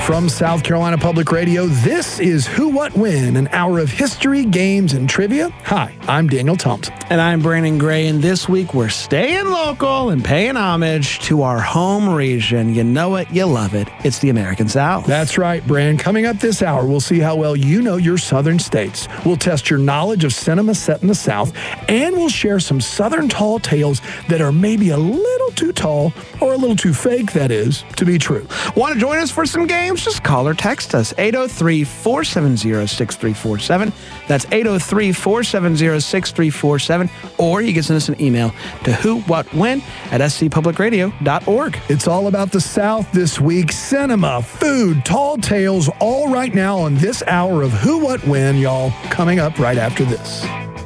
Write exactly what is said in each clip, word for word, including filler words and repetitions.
From South Carolina Public Radio, this is Who, What, When, an hour of history, games, and trivia. Hi, I'm Daniel Thompson. And I'm Brandon Gray, and this week we're staying local and paying homage to our home region. You know it, you love it. It's the American South. That's right, Brand. Coming up this hour, we'll see how well you know your southern states. We'll test your knowledge of cinema set in the South, and we'll share some southern tall tales that are maybe a little too tall, or a little too fake, that is, to be true. Want to join us for some games? Just call or text us, eight oh three, four seven zero, six three four seven. That's eight oh three, four seven zero, six three four seven. Or you can send us an email to who, what, when at s c public radio dot org. It's all about the South this week. Cinema, food, tall tales, all right now on this hour of Who, What, When, y'all. Coming up right after this.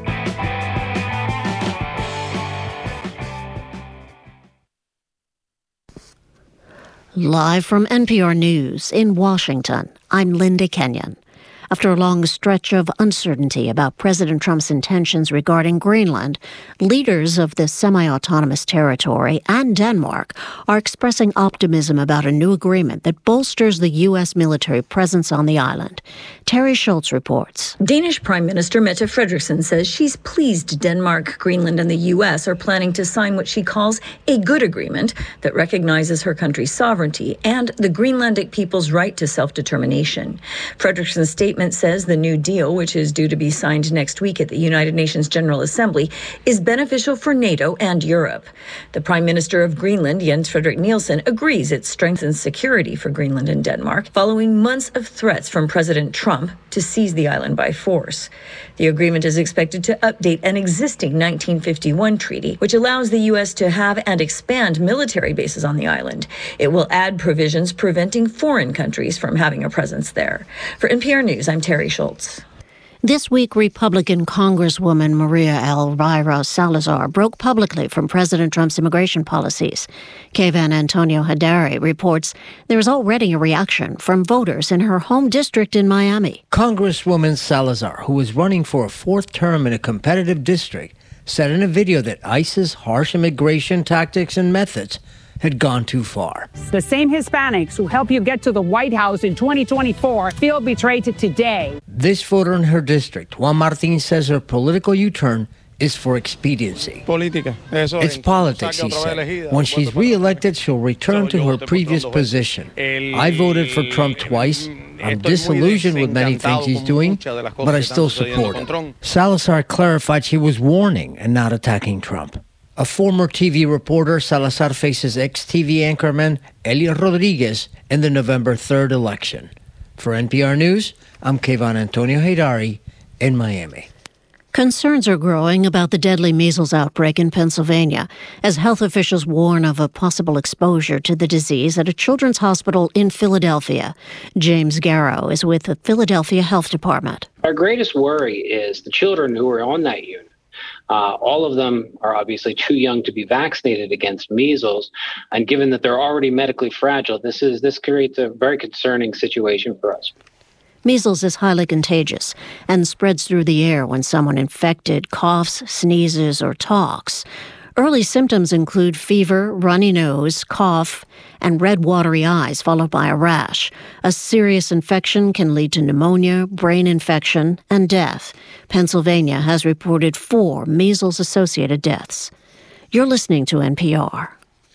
Live from N P R News in Washington, I'm Linda Kenyon. After a long stretch of uncertainty about President Trump's intentions regarding Greenland, leaders of the semi-autonomous territory and Denmark are expressing optimism about a new agreement that bolsters the U S military presence on the island. Terry Schultz reports. Danish Prime Minister Mette Frederiksen says she's pleased Denmark, Greenland, and the U S are planning to sign what she calls a good agreement that recognizes her country's sovereignty and the Greenlandic people's right to self-determination. Frederiksen's statement says the new deal, which is due to be signed next week at the United Nations General Assembly, is beneficial for NATO and Europe. The Prime Minister of Greenland, Jens Frederik Nielsen, agrees it strengthens security for Greenland and Denmark following months of threats from President Trump to seize the island by force. The agreement is expected to update an existing nineteen fifty-one treaty, which allows the U S to have and expand military bases on the island. It will add provisions preventing foreign countries from having a presence there. For N P R News, I'm Terry Schultz. This week, Republican Congresswoman Maria Elvira Salazar broke publicly from President Trump's immigration policies. Kayvan Antonio Hadari reports there is already a reaction from voters in her home district in Miami. Congresswoman Salazar, who is running for a fourth term in a competitive district, said in a video that ICE's harsh immigration tactics and methods had gone too far. The same Hispanics who helped you get to the White House in twenty twenty-four feel betrayed today. This voter in her district, Juan Martin, says her political U-turn is for expediency. Política. It's politics, he said. When she's re-elected, she'll return to her previous position. I voted for Trump twice. I'm disillusioned with many things he's doing, but I still support him. Salazar clarified she was warning and not attacking Trump. A former T V reporter, Salazar faces ex-T V anchorman Elio Rodriguez in the November third election. For N P R News, I'm Kayvan Antonio Hadari in Miami. Concerns are growing about the deadly measles outbreak in Pennsylvania as health officials warn of a possible exposure to the disease at a children's hospital in Philadelphia. James Garrow is with the Philadelphia Health Department. Our greatest worry is the children who are on that unit. Uh, all of them are obviously too young to be vaccinated against measles. And given that they're already medically fragile, this is this creates a very concerning situation for us. Measles is highly contagious and spreads through the air when someone infected coughs, sneezes, or talks. Early symptoms include fever, runny nose, cough, and red watery eyes, followed by a rash. A serious infection can lead to pneumonia, brain infection, and death. Pennsylvania has reported four measles-associated deaths. You're listening to N P R.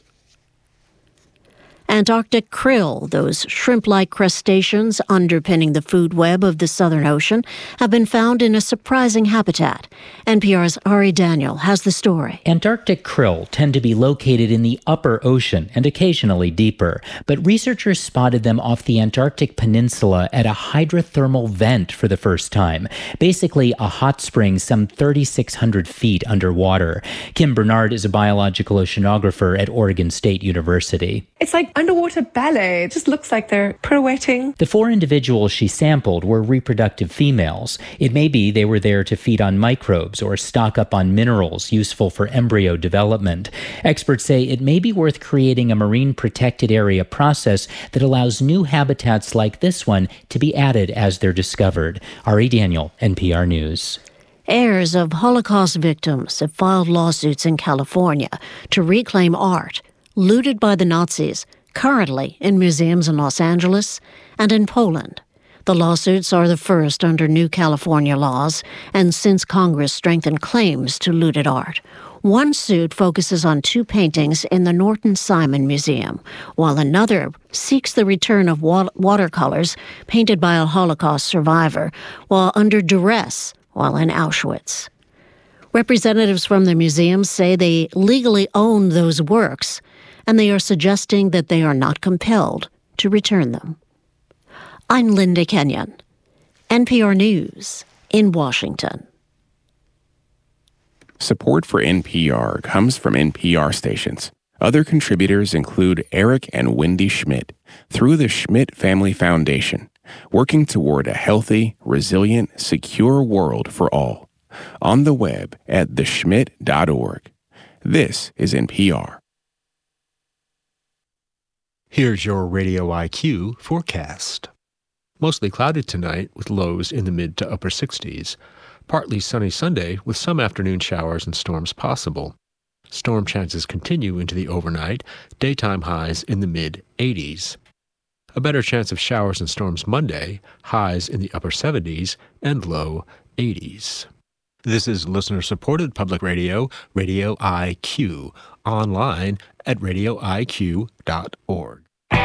Antarctic krill, those shrimp-like crustaceans underpinning the food web of the Southern Ocean, have been found in a surprising habitat. N P R's Ari Daniel has the story. Antarctic krill tend to be located in the upper ocean and occasionally deeper, but researchers spotted them off the Antarctic Peninsula at a hydrothermal vent for the first time, basically a hot spring some thirty-six hundred feet underwater. Kim Bernard is a biological oceanographer at Oregon State University. It's like underwater ballet. It just looks like they're pirouetting. The four individuals she sampled were reproductive females. It may be they were there to feed on microbes or stock up on minerals useful for embryo development. Experts say it may be worth creating a marine protected area process that allows new habitats like this one to be added as they're discovered. Ari Daniel, N P R News. Heirs of Holocaust victims have filed lawsuits in California to reclaim art looted by the Nazis, currently in museums in Los Angeles and in Poland. The lawsuits are the first under new California laws, and since Congress strengthened claims to looted art. One suit focuses on two paintings in the Norton Simon Museum, while another seeks the return of wa- watercolors painted by a Holocaust survivor while under duress while in Auschwitz. Representatives from the museums say they legally own those works, and they are suggesting that they are not compelled to return them. I'm Linda Kenyon, N P R News in Washington. Support for N P R comes from N P R stations. Other contributors include Eric and Wendy Schmidt through the Schmidt Family Foundation, working toward a healthy, resilient, secure world for all. On the web at the schmidt dot org. This is N P R. Here's your Radio I Q forecast. Mostly cloudy tonight with lows in the mid to upper sixties. Partly sunny Sunday with some afternoon showers and storms possible. Storm chances continue into the overnight, daytime highs in the mid eighties. A better chance of showers and storms Monday, highs in the upper seventies and low eighties. This is listener-supported public radio, Radio I Q, online at radio I Q dot org.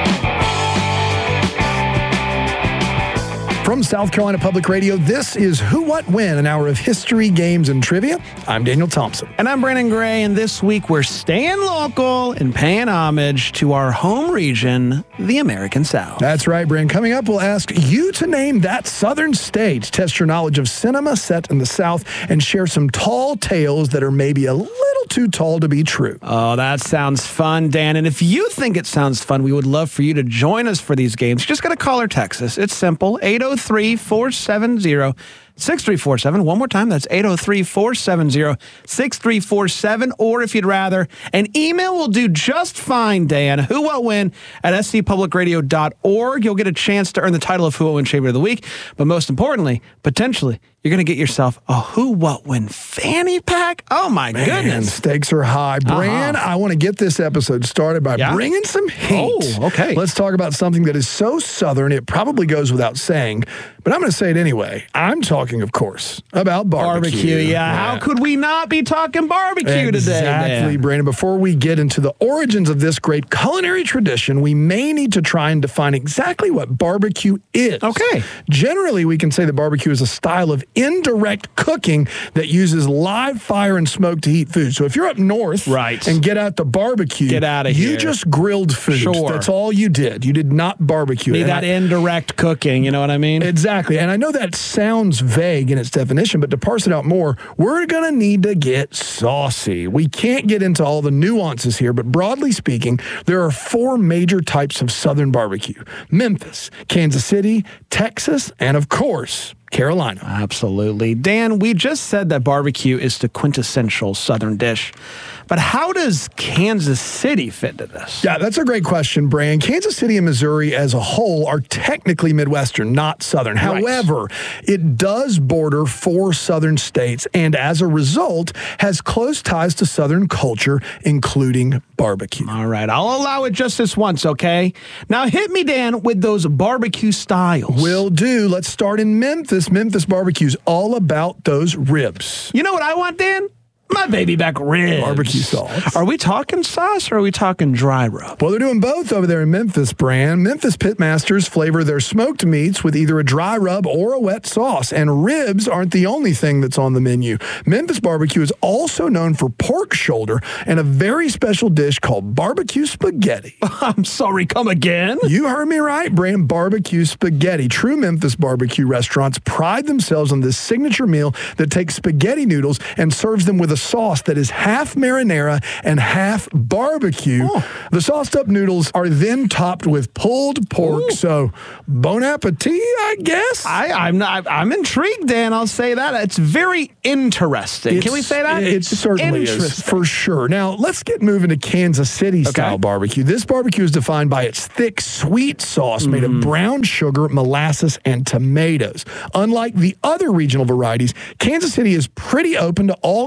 From South Carolina Public Radio, this is Who, What, When, an hour of history, games, and trivia. I'm Daniel Thompson. And I'm Brandon Gray, and this week we're staying local and paying homage to our home region, the American South. That's right, Brandon. Coming up, we'll ask you to name that southern state, test your knowledge of cinema set in the South, and share some tall tales that are maybe a little too tall to be true. Oh, that sounds fun, Dan. And if you think it sounds fun, we would love for you to join us for these games. You just got to call or text us. It's simple, eight oh three, four seven zero, six three four seven. One more time, that's eight oh three, four seven zero, six three four seven. Or if you'd rather, an email will do just fine, Dan. Who, What, When at s c public radio dot org. You'll get a chance to earn the title of Who, What, When Shaver of the Week. But most importantly, potentially, you're going to get yourself a Who, What, When fanny pack. Oh, my Man, goodness. Stakes are high. Bran, Uh-huh. I want to get this episode started by Yeah? bringing some heat. Oh, okay. Let's talk about something that is so southern, it probably goes without saying, but I'm going to say it anyway. I'm talking, of course, about barbecue. Barbecue, yeah. How could we not be talking barbecue exactly, today? Exactly, Brandon. Before we get into the origins of this great culinary tradition, we may need to try and define exactly what barbecue is. Okay. Generally, we can say that barbecue is a style of indirect cooking that uses live fire and smoke to heat food. So if you're up north right. and get out the barbecue, get out of you here. just grilled food. Sure. That's all you did. You did not barbecue. Be And that I, indirect cooking, you know what I mean? Exactly. And I know that sounds vague in its definition, but to parse it out more, we're going to need to get saucy. We can't get into all the nuances here, but broadly speaking, there are four major types of Southern barbecue: Memphis, Kansas City, Texas, and of course, Carolina. Absolutely. Dan, we just said that barbecue is the quintessential Southern dish, but how does Kansas City fit into this? Yeah, that's a great question, Bran. Kansas City and Missouri as a whole are technically Midwestern, not Southern. Right. However, it does border four Southern states and as a result has close ties to Southern culture, including barbecue. All right, I'll allow it just this once, okay? Now hit me, Dan, with those barbecue styles. Will do. Let's start in Memphis. Memphis barbecue's all about those ribs. You know what I want, Dan? My baby back ribs. Barbecue sauce. Are we talking sauce or are we talking dry rub? Well, they're doing both over there in Memphis, Brand. Memphis pitmasters flavor their smoked meats with either a dry rub or a wet sauce. And ribs aren't the only thing that's on the menu. Memphis barbecue is also known for pork shoulder and a very special dish called barbecue spaghetti. I'm sorry, come again? You heard me right, Brand. Barbecue spaghetti. True Memphis barbecue restaurants pride themselves on this signature meal that takes spaghetti noodles and serves them with a sauce that is half marinara and half barbecue. Oh. The sauced up noodles are then topped with pulled pork. Ooh. So bon appetit, I guess. I, I'm not. I'm intrigued, Dan. I'll say that. It's very interesting. It's, Can we say that? It certainly is, for sure. Now, let's get moving to Kansas City style okay. barbecue. This barbecue is defined by its thick, sweet sauce mm. made of brown sugar, molasses, and tomatoes. Unlike the other regional varieties, Kansas City is pretty open to all kinds of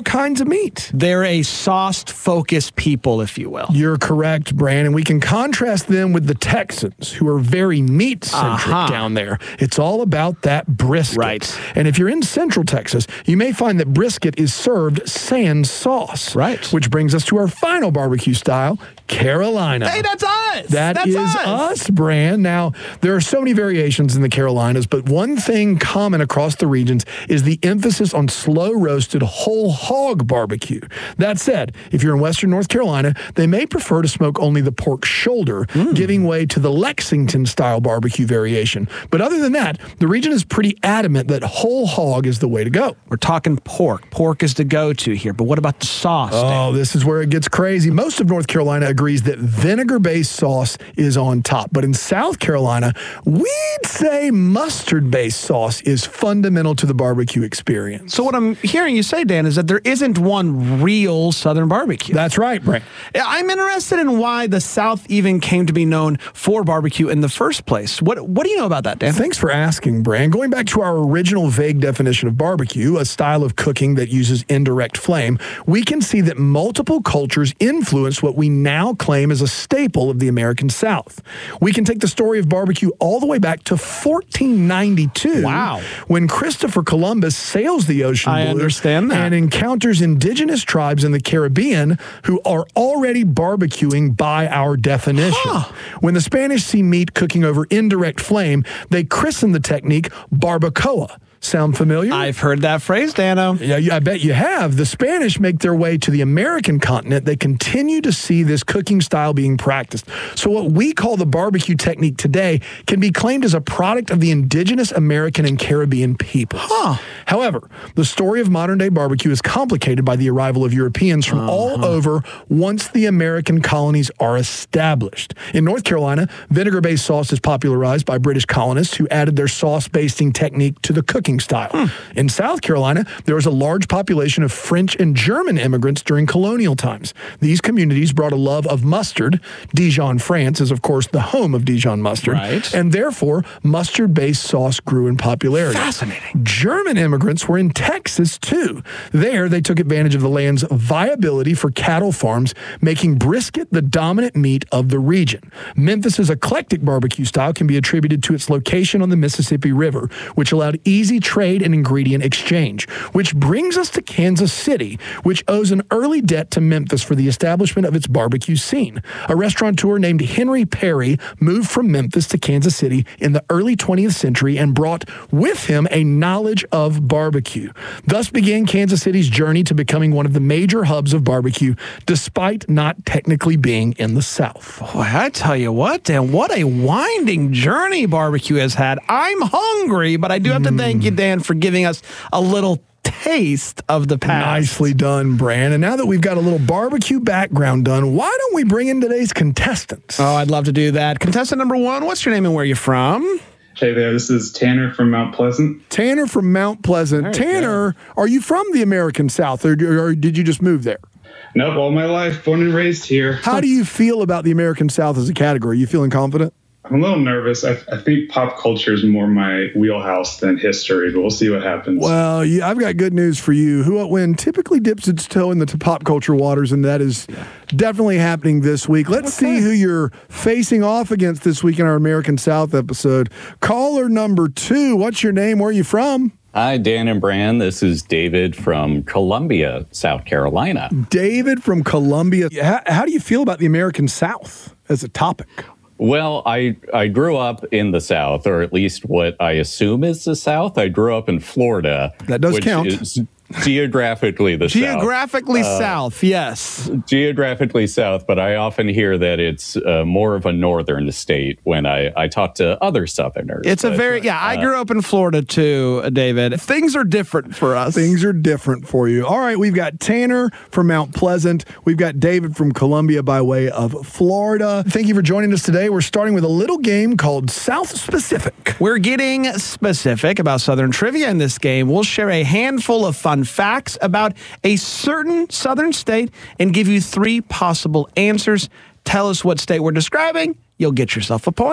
of meat. They're a sauce-focused people, if you will. You're correct, Brandon. We can contrast them with the Texans, who are very meat-centric uh-huh. down there. It's all about that brisket. Right. And if you're in Central Texas, you may find that brisket is served sans sauce. Right. Which brings us to our final barbecue style, Carolina. Hey, that's us! That that's is us. us, Brand. Now, there are so many variations in the Carolinas, but one thing common across the regions is the emphasis on slow-roasted whole hog barbecue. That said, if you're in Western North Carolina, they may prefer to smoke only the pork shoulder, mm. giving way to the Lexington-style barbecue variation. But other than that, the region is pretty adamant that whole hog is the way to go. We're talking pork. Pork is the go-to here, but what about the sauce? Oh, Dan? This is where it gets crazy. Most of North Carolina agrees that vinegar-based sauce is on top. But in South Carolina, we'd say mustard-based sauce is fundamental to the barbecue experience. So what I'm hearing you say, Dan, is that there isn't one real Southern barbecue. That's right, Brent. I'm interested in why the South even came to be known for barbecue in the first place. What What do you know about that, Dan? Thanks for asking, Brand. Going back to our original vague definition of barbecue, a style of cooking that uses indirect flame, we can see that multiple cultures influence what we now claim as a staple of the American South. We can take the story of barbecue all the way back to fourteen ninety-two. Wow. When Christopher Columbus sails the ocean I blue understand that. and encounters indigenous tribes in the Caribbean who are already barbecuing by our definition. Huh. When the Spanish see meat cooking over indirect flame, they christen the technique barbacoa. Sound familiar? I've heard that phrase, Dano. Yeah, I bet you have. The Spanish make their way to the American continent. They continue to see this cooking style being practiced. So what we call the barbecue technique today can be claimed as a product of the indigenous American and Caribbean peoples. Huh. However, the story of modern-day barbecue is complicated by the arrival of Europeans from uh-huh. all over once the American colonies are established. In North Carolina, vinegar-based sauce is popularized by British colonists who added their sauce-basting technique to the cooking style. Hmm. In South Carolina, there was a large population of French and German immigrants during colonial times. These communities brought a love of mustard. Dijon, France is, of course, the home of Dijon mustard. Right. And therefore, mustard-based sauce grew in popularity. Fascinating. German immigrants were in Texas, too. There, they took advantage of the land's viability for cattle farms, making brisket the dominant meat of the region. Memphis's eclectic barbecue style can be attributed to its location on the Mississippi River, which allowed easy trade and ingredient exchange, which brings us to Kansas City, which owes an early debt to Memphis for the establishment of its barbecue scene. A restaurateur named Henry Perry moved from Memphis to Kansas City in the early twentieth century and brought with him a knowledge of barbecue. Thus began Kansas City's journey to becoming one of the major hubs of barbecue, despite not technically being in the South. Boy, I tell you what, Dan, what a winding journey barbecue has had. I'm hungry, but I do have to mm. thank you, Dan, for giving us a little taste of the past. Nicely done, Bran. And now that we've got a little barbecue background done, why don't we bring in today's contestants? Oh, I'd love to do that. Contestant number one, what's your name and where you're from? Hey there, this is Tanner from Mount Pleasant. Tanner from Mount Pleasant. Tanner, go. Are you from the American South, or, or did you just move there? Nope, all my life, born and raised here. How do you feel about the American South as a category? Are you feeling confident? I'm a little nervous. I, I think pop culture is more my wheelhouse than history, but we'll see what happens. Well, yeah, I've got good news for you. Who What When typically dips its toe in the pop culture waters, and that is yeah. definitely happening this week. Let's okay. see who you're facing off against this week in our American South episode. Caller number two, what's your name? Where are you from? Hi, Dan and Bran. This is David from Columbia, South Carolina. David from Columbia. How, how do you feel about the American South as a topic? Well, I, I grew up in the South, or at least what I assume is the South. I grew up in Florida. That does which count. Is geographically the geographically South. South, uh, yes. Geographically South, but I often hear that it's uh, more of a northern state when I, I talk to other Southerners. It's but, a very, yeah, uh, I grew up in Florida too, David. Things are different for us. Things are different for you. All right, we've got Tanner from Mount Pleasant. We've got David from Columbia by way of Florida. Thank you for joining us today. We're starting with a little game called South Specific. We're getting specific about Southern trivia in this game. We'll share a handful of fun facts about a certain Southern state and give you three possible answers. Tell us what state we're describing. You'll get yourself a point.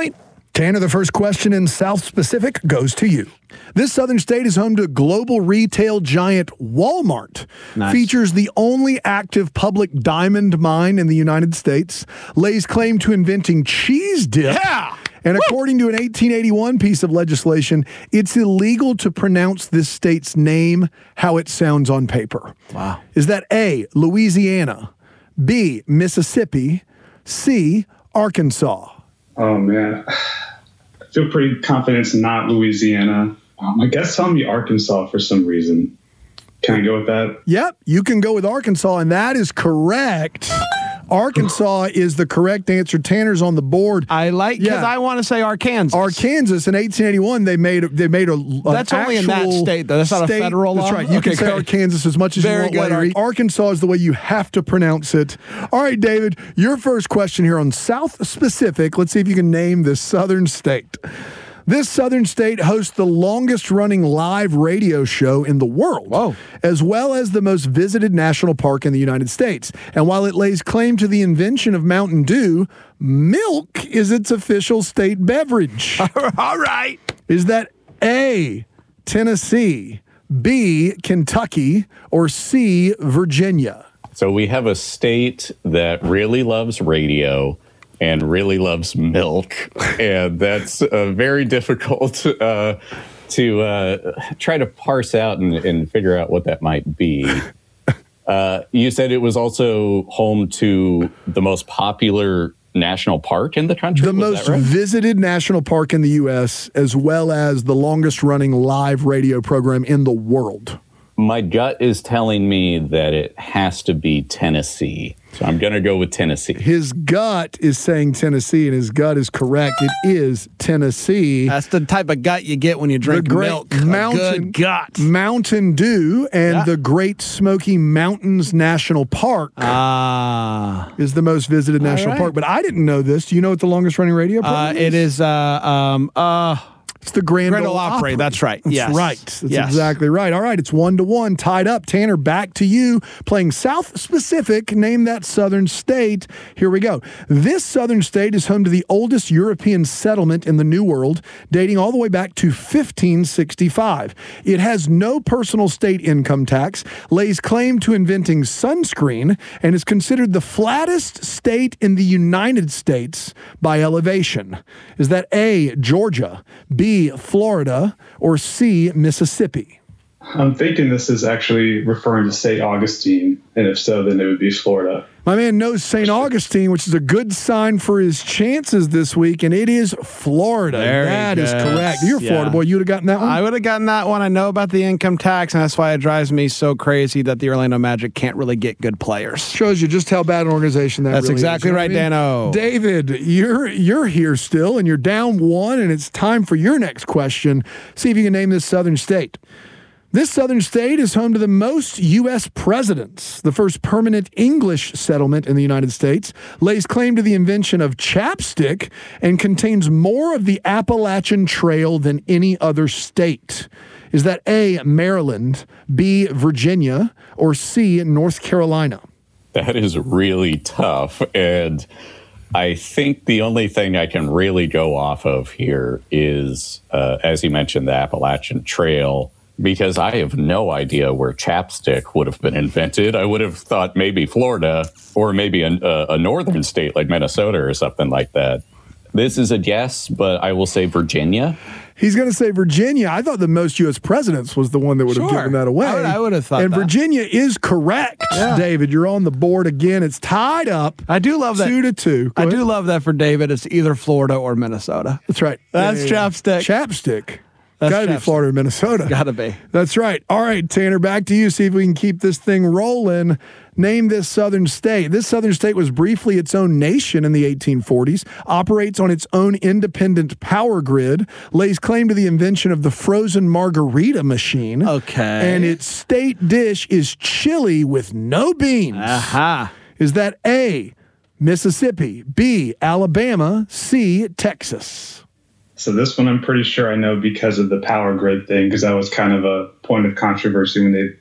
Tanner, the first question in South Pacific goes to you. This southern state is home to global retail giant Walmart. Nice. Features the only active public diamond mine in the United States. Lays claim to inventing cheese dip. Yeah! And according to an eighteen eighty-one piece of legislation, it's illegal to pronounce this state's name how it sounds on paper. Wow. Is that A, Louisiana, B, Mississippi, C, Arkansas? Oh, man. I feel pretty confident it's not Louisiana. Um, I guess tell me Arkansas for some reason. Can I go with that? Yep, you can go with Arkansas, and that is correct. Arkansas is the correct answer. Tanner's on the board. I like because yeah. I want to say Arkansas. Arkansas in eighteen eighty-one they made they made a that's only in that state though. That's not state, a federal law. That's right. You okay, can say great. Arkansas as much as Very you want. Later. Arkansas is the way you have to pronounce it. All right, David, your first question here on South Pacific. Let's see if you can name this southern state. This southern state hosts the longest-running live radio show in the world, Whoa. as well as the most visited national park in the United States. And while it lays claim to the invention of Mountain Dew, milk is its official state beverage. All right. Is that A, Tennessee, B, Kentucky, or C, Virginia? So we have a state that really loves radio and really loves milk, and that's uh, very difficult uh, to uh, try to parse out and, and figure out what that might be. Uh, you said it was also home to the most popular national park in the country? The most right? visited national park in the U S, as well as the longest-running live radio program in the world. My gut is telling me that it has to be Tennessee. So I'm going to go with Tennessee. His gut is saying Tennessee, and his gut is correct. It is Tennessee. That's the type of gut you get when you drink the great milk. Mountain, A good gut. Mountain Dew and Yeah. the Great Smoky Mountains National Park Ah. is the most visited All national right. park. But I didn't know this. Do you know what the longest-running radio program Uh, is? it is, uh, um, uh, It's the Grand, Grand Ole Ole Opry. Opry. That's right. That's Yes. right. That's Yes. exactly right. All right, it's one to one, tied up. Tanner, back to you. Playing South Pacific. Name that southern state. Here we go. This southern state is home to the oldest European settlement in the New World, dating all the way back to fifteen sixty-five. It has no personal state income tax, lays claim to inventing sunscreen, and is considered the flattest state in the United States by elevation. Is that A, Georgia, B, Florida, or C, Mississippi? I'm thinking this is actually referring to Saint Augustine, and if so, then it would be Florida. My man knows Saint Augustine, which is a good sign for his chances this week, and it is Florida. Very That is good. correct. You're a Yeah. Florida boy. You would have gotten that one? I would have gotten that one. I know about the income tax, and that's why it drives me so crazy that the Orlando Magic can't really get good players. Shows you just how bad an organization that That's really exactly is. right, You know what I mean? Dano. David, you're you're here still, and you're down one, and it's time for your next question. See if you can name this southern state. This southern state is home to the most U S presidents. The first permanent English settlement in the United States lays claim to the invention of chapstick and contains more of the Appalachian Trail than any other state. Is that A, Maryland, B, Virginia, or C, North Carolina? That is really tough. And I think the only thing I can really go off of here is, uh, as you mentioned, the Appalachian Trail, because I have no idea where chapstick would have been invented. I would have thought maybe Florida or maybe a, a northern state like Minnesota or something like that. This is a guess, but I will say Virginia. He's going to say Virginia. I thought the most U S presidents was the one that would have Sure. given that away. I would- I would have thought And that. Virginia is correct, Yeah. David. You're on the board again. It's tied up. I do love that. Two to two. Go I ahead. do love that for David. It's either Florida or Minnesota. That's right. That's chapstick. Chapstick. That's Got to be chapstick. Florida or Minnesota. Gotta be. That's right. All right, Tanner, back to you. See if we can keep this thing rolling. Name this southern state. This southern state was briefly its own nation in the eighteen forties, operates on its own independent power grid, lays claim to the invention of the frozen margarita machine. Okay. And its state dish is chili with no beans. Aha. Is that A, Mississippi, B, Alabama, C, Texas? So this one I'm pretty sure I know because of the power grid thing, because that was kind of a point of controversy when they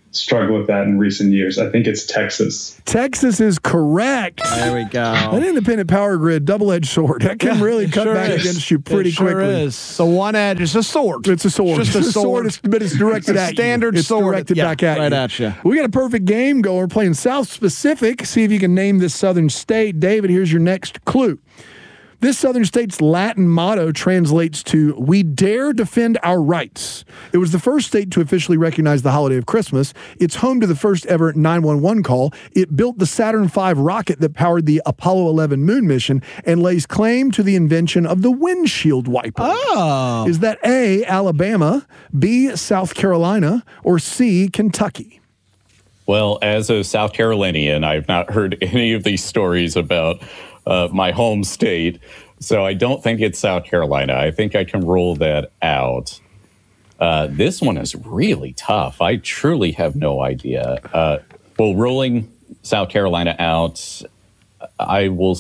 struggled with that in recent years. I think it's Texas. Texas is correct. There we go. An independent power grid, double-edged sword. That can Yeah, really it cut sure back is. against you pretty it sure quickly. Is. So one edge is a sword. It's a sword. It's just a It's sword. it's- but it's directed It's a at standard you. It's sword. directed Yeah, back at right you. at you. We got a perfect game going. We're playing South Specific. See if you can name this southern state. David, here's your next clue. This southern state's Latin motto translates to, "We dare defend our rights." It was the first state to officially recognize the holiday of Christmas. It's home to the first ever nine one one call. It built the Saturn five rocket that powered the Apollo eleven moon mission and lays claim to the invention of the windshield wiper. Oh. Is that A, Alabama, B, South Carolina, or C, Kentucky? Well, as a South Carolinian, I've not heard any of these stories about uh, my home state, so I don't think it's South Carolina. I think I can rule that out. Uh, this one is really tough. I truly have no idea. Uh, well, ruling South Carolina out, I will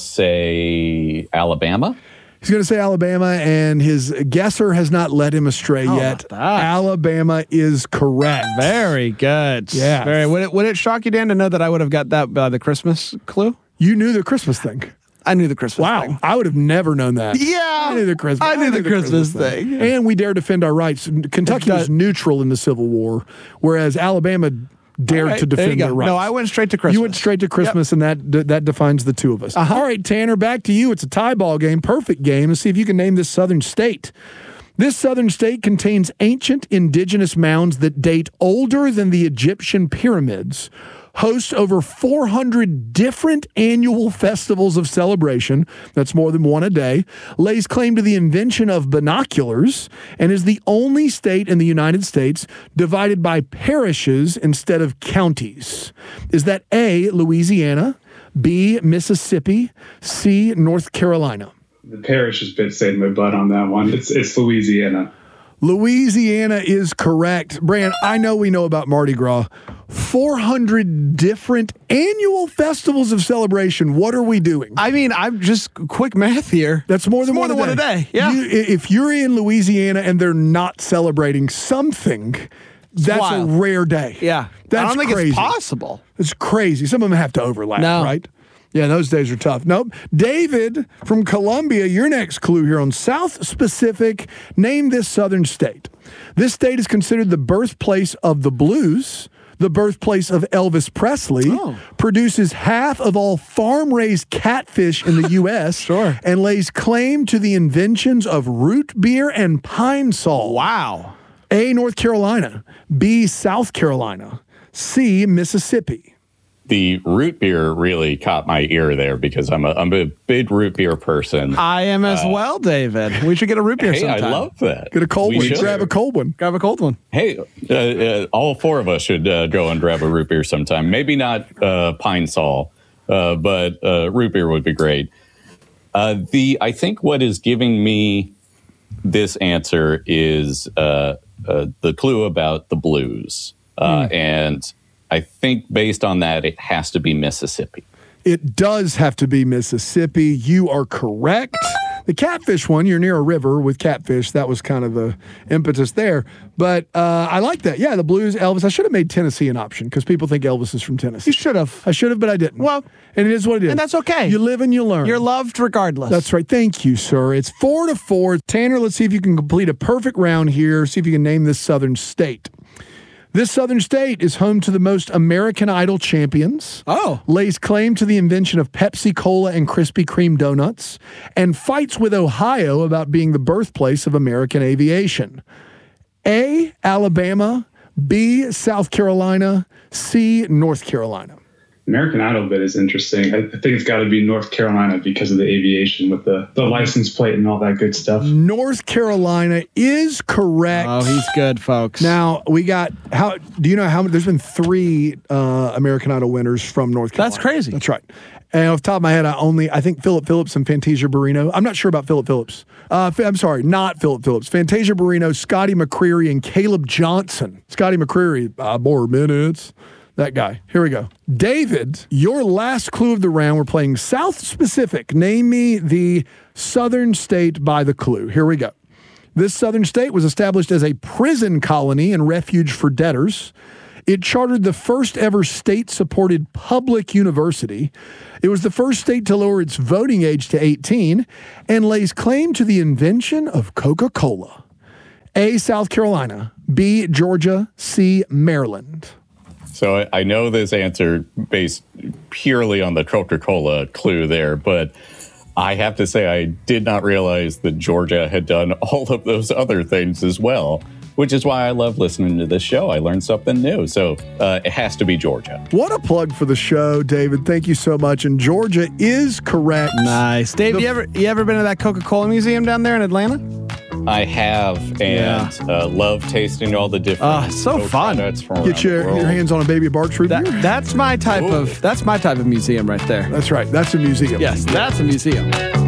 say Alabama. He's going to say Alabama, and his guesser has not led him astray How yet. about that? Alabama is correct. Very good. Yeah. Very. Would it, would it shock you, Dan, to know that I would have got that by the Christmas clue? You knew the Christmas thing. I knew the Christmas Wow. thing. I would have never known that. Yeah. I knew the Christmas. I knew the Christmas thing. And we dare defend our rights. Kentucky was neutral in the Civil War, whereas Alabama dared All right, to there you defend go. their rights. No, I went straight to Christmas. You went straight to Christmas, and that that defines the two of us. Uh-huh. All right, Tanner, back to you. It's a tie ball game, perfect game. Let's see if you can name this southern state. This southern state contains ancient indigenous mounds that date older than the Egyptian pyramids, hosts over four hundred different annual festivals of celebration, that's more than one a day, lays claim to the invention of binoculars, and is the only state in the United States divided by parishes instead of counties. Is that A, Louisiana, B, Mississippi, C, North Carolina? The parish has been saving my butt on that one. It's it's Louisiana. Louisiana is correct. Brand, I know we know about Mardi Gras. four hundred different annual festivals of celebration. What are we doing? I mean, I'm just quick math here. That's more than, more one, than a one a day. Yeah. You, if you're in Louisiana and they're not celebrating something, that's wild. a rare day. Yeah. That's I don't think crazy. it's possible. It's crazy. Some of them have to overlap, No. right? Yeah, those days are tough. Nope. David from Columbia, your next clue here on South Specific. Name this southern state. This state is considered the birthplace of the blues, the birthplace of Elvis Presley, Oh. produces half of all farm-raised catfish in the U S, Sure. and lays claim to the inventions of root beer and pine sol. Wow. A, North Carolina, B, South Carolina, C, Mississippi. The root beer really caught my ear there because I'm a I'm a big root beer person. I am as Uh, well, David. We should get a root beer Hey, sometime. I love that. Get a cold We one. should. Grab a cold one. Grab a cold one. Hey, uh, uh, all four of us should uh, go and grab a root beer sometime. Maybe not uh, Pine Sol, uh, but uh, root beer would be great. Uh, the I think what is giving me this answer is uh, uh, the clue about the blues, uh, Hmm. and I think based on that, it has to be Mississippi. It does have to be Mississippi. You are correct. The catfish one, you're near a river with catfish. That was kind of the impetus there. But uh, I like that. Yeah, the blues, Elvis. I should have made Tennessee an option because people think Elvis is from Tennessee. You should have. I should have, but I didn't. Well, and it is what it is. and that's okay. You live and you learn. You're loved regardless. That's right. Thank you, sir. It's four to four. Tanner, let's see if you can complete a perfect round here. See if you can name this southern state. This southern state is home to the most American Idol champions. Oh. Lays claim to the invention of Pepsi Cola and Krispy Kreme donuts, and fights with Ohio about being the birthplace of American aviation. A, Alabama, B, South Carolina, C, North Carolina. American Idol bit is interesting. I I think it's got to be North Carolina because of the aviation with the, the license plate and all that good stuff. North Carolina is correct. Oh, he's good, folks. Now, we got, how, do you know how many, there's been three uh, American Idol winners from North Carolina. That's crazy. That's right. And off the top of my head, I only, I think Philip Phillips and Fantasia Barrino. I'm not sure about Philip Phillips. Uh, I'm sorry, not Philip Phillips. Fantasia Barrino, Scotty McCreery, and Caleb Johnson. Scotty McCreery, uh, more minutes. That guy. Here we go. David, your last clue of the round. We're playing South Specific. Name me the southern state by the clue. Here we go. This southern state was established as a prison colony and refuge for debtors. It chartered the first ever state-supported public university. It was the first state to lower its voting age to eighteen and lays claim to the invention of Coca-Cola. A, South Carolina. B, Georgia. C, Maryland. So I know this answer based purely on the Coca-Cola clue there, but I have to say I did not realize that Georgia had done all of those other things as well, which is why I love listening to this show. I learned something new. So uh, it has to be Georgia. What a plug for the show, David. Thank you so much. And Georgia is correct. Nice. Dave, the, you ever you ever been to that Coca-Cola museum down there in Atlanta? I have, and yeah. uh, love tasting all the different. Uh, so fun! Get your, your hands on a baby Barks root that, beer. That's my type Ooh. of. That's my type of museum right there. That's right. That's a museum. Yes, that's a museum.